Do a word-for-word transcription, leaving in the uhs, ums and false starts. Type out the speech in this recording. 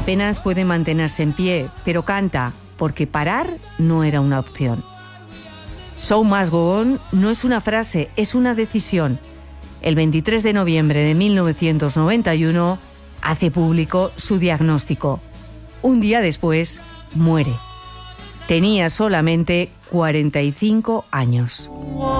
Apenas puede mantenerse en pie, pero canta, porque parar no era una opción. Show must go on no es una frase, es una decisión. El veintitrés de noviembre de mil novecientos noventa y uno hace público su diagnóstico. Un día después, muere. Tenía solamente cuarenta y cinco años.